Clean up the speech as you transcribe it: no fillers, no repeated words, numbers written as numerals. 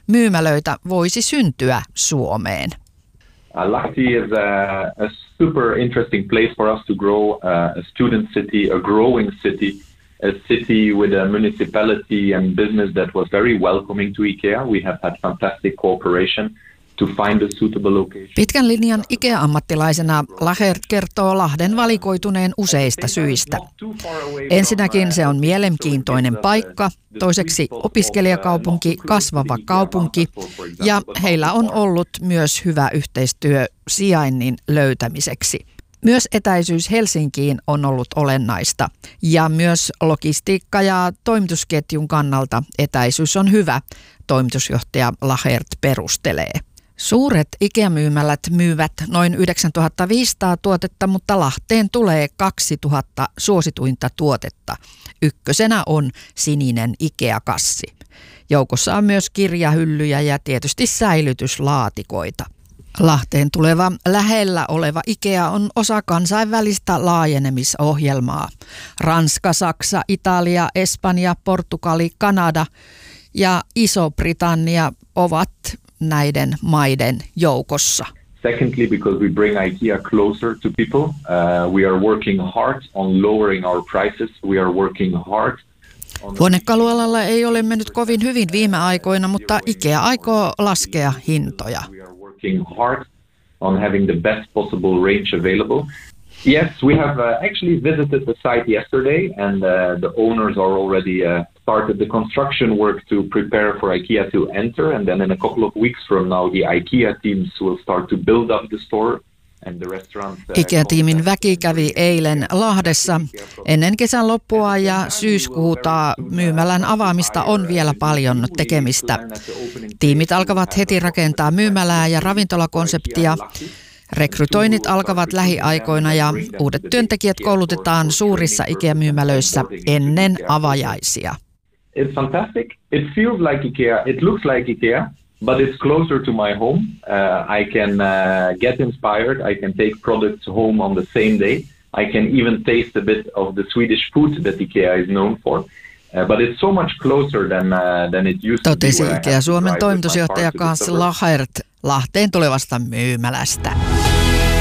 myymälöitä voisi syntyä Suomeen. Lahti is a super interesting place for us to grow, a student city, a growing city, a city with a municipality and business that was very welcoming to IKEA. We have had fantastic cooperation to find a suitable location. Pitkän linjan IKEA-ammattilaisena Lahert kertoo Lahden valikoituneen useista syistä. Ensinnäkin se on mielenkiintoinen paikka, toiseksi opiskelijakaupunki, kasvava kaupunki ja heillä on ollut myös hyvä yhteistyö sijainnin löytämiseksi. Myös etäisyys Helsinkiin on ollut olennaista ja myös logistiikka- ja toimitusketjun kannalta etäisyys on hyvä, toimitusjohtaja Lahert perustelee. Suuret IKEA-myymälät myyvät noin 9500 tuotetta, mutta Lahteen tulee 2000 suosituinta tuotetta. Ykkösenä on sininen IKEA-kassi. Joukossa on myös kirjahyllyjä ja tietysti säilytyslaatikoita. Lahteen tuleva lähellä oleva IKEA on osa kansainvälistä laajenemisohjelmaa. Ranska, Saksa, Italia, Espanja, Portugali, Kanada ja Iso-Britannia ovat näiden maiden joukossa. Secondly, because we bring IKEA closer to people, we are working hard on lowering our prices. We are working hard. Huonekalualalla ei ole mennyt kovin hyvin viime aikoina, mutta IKEA aikoo laskea hintoja. We are working hard on having the best possible range available. Yes, we have actually visited the site yesterday, and the owners are already started the construction work to prepare for IKEA to enter, and then in a couple of weeks from now the IKEA teams will start to build up the store. IKEA-tiimin väki kävi eilen Lahdessa ennen kesän loppua ja syyskuuta myymälän avaamista on vielä paljon tekemistä. Tiimit alkavat heti rakentaa myymälää ja ravintolakonseptia. Rekrytoinnit alkavat lähiaikoina ja uudet työntekijät koulutetaan suurissa IKEA-myymälöissä ennen avajaisia. It's fantastic. It feels like IKEA. It looks like IKEA. But it's closer to my home. I can get inspired. I can take products home on the same day. I can even taste a bit of the Swedish food that IKEA is known for. But it's so much closer than it used to be. Totesi IKEA Suomen toimitusjohtaja Hans Lahert Lahteen tulevasta myymälästä.